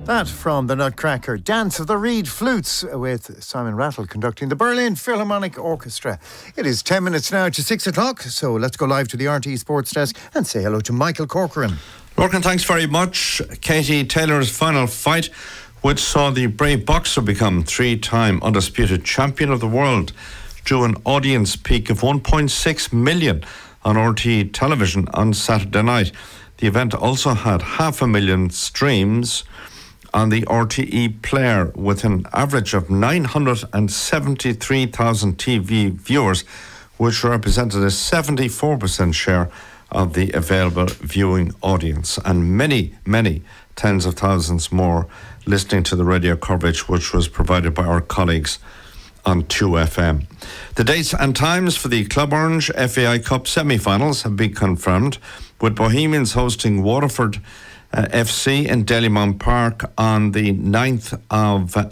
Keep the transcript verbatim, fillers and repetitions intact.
That from the Nutcracker Dance of the Reed Flutes with Simon Rattle conducting the Berlin Philharmonic Orchestra. It is ten minutes now to six o'clock, so let's go live to the R T E Sports Desk and say hello to Michael Corcoran. Lorcan, thanks very much. Katie Taylor's final fight, which saw the brave boxer become three-time undisputed champion of the world, drew an audience peak of one point six million on R T E television on Saturday night. The event also had half a million streams on the R T E player, with an average of nine hundred seventy-three thousand T V viewers, which represented a seventy-four percent share of the available viewing audience, and many, many tens of thousands more listening to the radio coverage, which was provided by our colleagues on two F M. The dates and times for the Club Orange F A I Cup semi-finals have been confirmed, with Bohemians hosting Waterford uh, F C in Dalymount Park on the ninth of